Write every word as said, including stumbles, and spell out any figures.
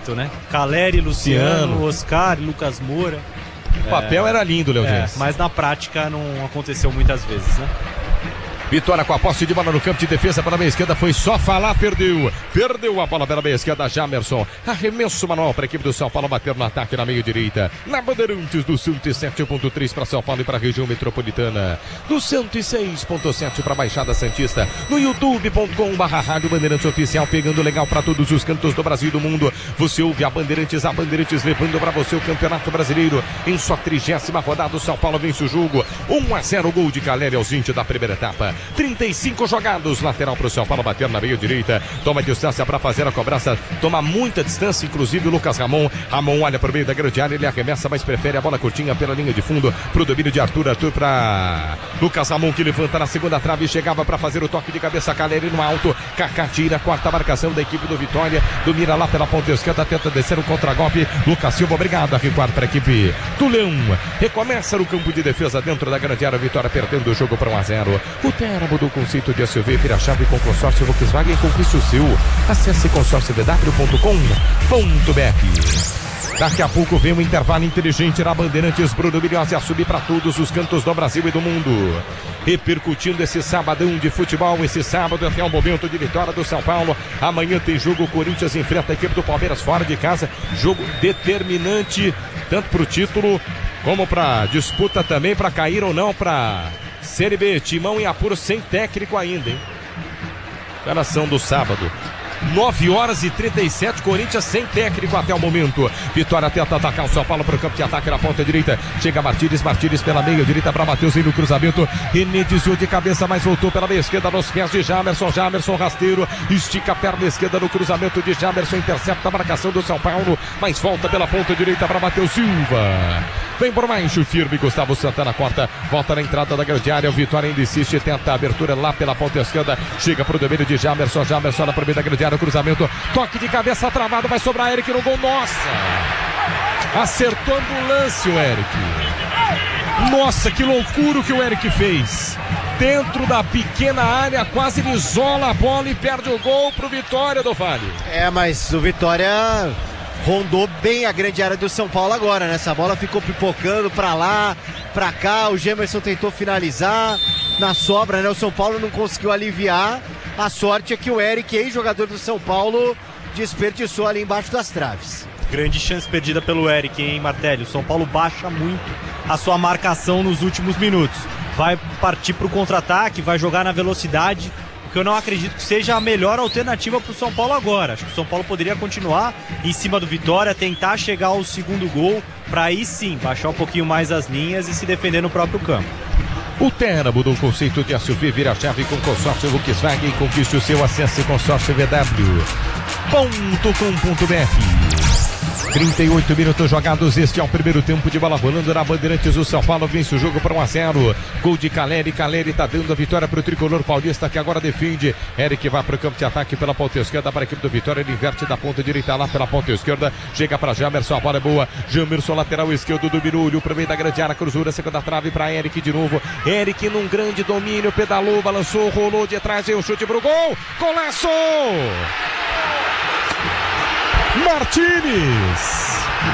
quarteto, né? Caleri, Luciano, Luciano. Oscar, Lucas Moura. O papel é, era lindo, Léo é, Dias. Mas na prática não aconteceu muitas vezes, né? Vitória com a posse de bola no campo de defesa para a meia esquerda, foi só falar, perdeu. Perdeu a bola pela meia esquerda, Jamerson. Arremesso manual para a equipe do São Paulo, bater no ataque na meia direita. Na Bandeirantes do cento e sete ponto três para São Paulo e para a região metropolitana. Do cento e seis ponto sete para a Baixada Santista. No youtube ponto com barra rádio Bandeirantes Oficial, pegando legal para todos os cantos do Brasil e do mundo. Você ouve a Bandeirantes, a Bandeirantes levando para você o Campeonato Brasileiro. Em sua trigésima rodada, o São Paulo vence o jogo. um a zero, gol de Caleri aos vinte da primeira etapa. trinta e cinco jogados, lateral para o São Paulo bater na meia direita, toma distância para fazer a cobrança, toma muita distância, inclusive o Lucas Ramon. Ramon olha para o meio da grande área, ele arremessa, mas prefere a bola curtinha pela linha de fundo, para o domínio de Arthur, Arthur para Lucas Ramon, que levanta na segunda trave, chegava para fazer o toque de cabeça, Caleri no alto, Kaká tira, quarta marcação da equipe do Vitória, domina lá pela ponta esquerda, tenta descer o contragolpe, Lucas Silva obrigado a recuar para a equipe do Leão, recomeça no campo de defesa dentro da grande área, Vitória perdendo o jogo para um a zero. O Teramo do conceito de S U V, vira chave com consórcio Volkswagen e conquiste o seu. Acesse consórcio v w ponto com ponto b r. Daqui a pouco vem um intervalo inteligente na Bandeirantes. Bruno Milhões a subir para todos os cantos do Brasil e do mundo. Repercutindo esse sabadão de futebol, esse sábado até o momento de vitória do São Paulo. Amanhã tem jogo, o Corinthians enfrenta a equipe do Palmeiras fora de casa. Jogo determinante, tanto para o título como para disputa também, para cair ou não para Série B. Timão em apuro sem técnico ainda, hein? Relação do sábado. nove horas e trinta e sete, Corinthians sem técnico até o momento. Vitória tenta atacar o São Paulo para o campo de ataque na ponta direita. Chega Martínez, Martínez pela meia direita para Matheus no cruzamento. René desviou de cabeça, mas voltou pela meia esquerda nos pés de Jamerson. Jamerson rasteiro, estica a perna esquerda no cruzamento de Jamerson, intercepta a marcação do São Paulo, mas volta pela ponta direita para Matheus Silva. Vem por baixo, firme, Gustavo Santana corta, volta na entrada da grande área. O Vitória ainda insiste, tenta a abertura lá pela ponta esquerda. Chega para o domínio de Jamerson, Jamerson na primeira da grande área. O cruzamento, toque de cabeça travado, vai sobrar Eric no gol, nossa! Acertou a ambulância o Eric. Nossa, que loucura que o Eric fez. Dentro da pequena área, quase ele isola a bola e perde o gol pro Vitória do Vale. É, mas o Vitória rondou bem a grande área do São Paulo agora, né? Essa bola ficou pipocando pra lá, pra cá, o Gemerson tentou finalizar na sobra, né? O São Paulo não conseguiu aliviar. A sorte é que o Eric, ex-jogador do São Paulo, desperdiçou ali embaixo das traves. Grande chance perdida pelo Eric, hein, Martelli? O São Paulo baixa muito a sua marcação nos últimos minutos. Vai partir para o contra-ataque, vai jogar na velocidade, o que eu não acredito que seja a melhor alternativa para o São Paulo agora. Acho que o São Paulo poderia continuar em cima do Vitória, tentar chegar ao segundo gol, para aí sim baixar um pouquinho mais as linhas e se defender no próprio campo. O Terra mudou o conceito de S U V, vira chave com consórcio Volkswagen e conquiste o seu. Acesso consórcio v w ponto com ponto b r. trinta e oito minutos jogados, este é o primeiro tempo de bola rolando na Bandeirantes. O São Paulo vence o jogo por um a zero. Gol de Caleri, Caleri tá dando a vitória para o tricolor paulista, que agora defende. Eric vai para o campo de ataque pela ponta esquerda para a equipe do Vitória, ele inverte da ponta direita lá pela ponta esquerda, chega para Jamerson, a bola é boa, Jamerson lateral esquerdo do Birulho, para o meio da grande área, cruzura, segunda trave para Eric de novo, Eric num grande domínio, pedalou, balançou, rolou de trás, e o chute pro gol, golaço! Martínez!